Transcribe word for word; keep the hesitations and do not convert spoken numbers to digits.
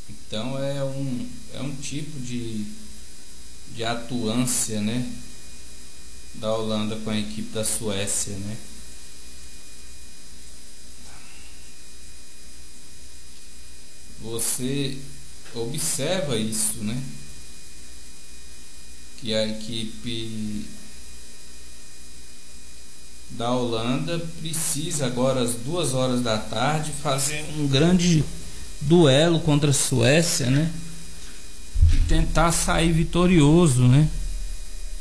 Então é um, é um tipo de, de atuância, né, da Holanda com a equipe da Suécia, né? Você observa isso, né? Que a equipe da Holanda precisa agora às duas horas da tarde fazer um grande duelo contra a Suécia, né? E tentar sair vitorioso, né?